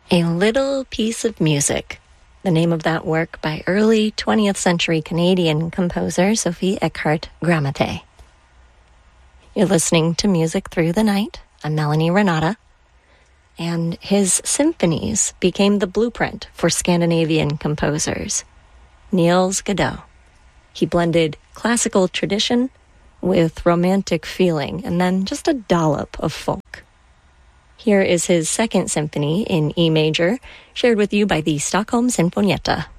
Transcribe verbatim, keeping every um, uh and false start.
A Little Piece of Music, the name of that work by early twentieth century Canadian composer Sophie Eckhart Gramate. You're listening to Music Through the Night. I'm Melanie Renata. And his symphonies became the blueprint for Scandinavian composers. Niels Godot. He blended classical tradition with romantic feeling and then just a dollop of folk. Here is his second symphony in E major, shared with you by the Stockholm Sinfonietta.